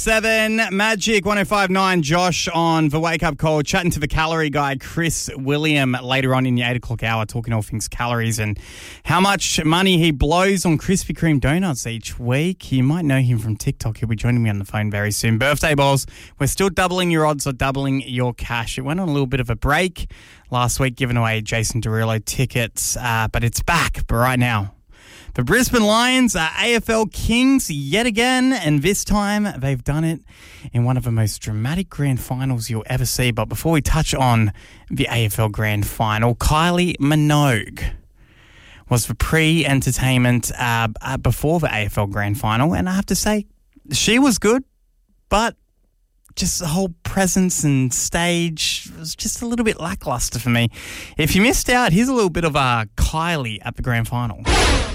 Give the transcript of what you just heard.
105.7 Magic 105.9. Josh on the wake up call, chatting to the calorie guy Chris William later on in the 8 o'clock hour, talking all things calories and how much money he blows on Krispy Kreme donuts each week. You might know him from TikTok. He'll be joining me on the phone very soon. Birthday balls, we're still doubling your odds or doubling your cash. It went on a little bit of a break last week, giving away Jason Derulo tickets, but it's back. But right now, the Brisbane Lions are AFL Kings yet again, and this time they've done it in one of the most dramatic grand finals you'll ever see. But before we touch on the AFL grand final, Kylie Minogue was the pre-entertainment before the AFL grand final, and I have to say, she was good, but just the whole presence and stage was just a little bit lackluster for me. If you missed out, here's a little bit of Kylie at the grand final.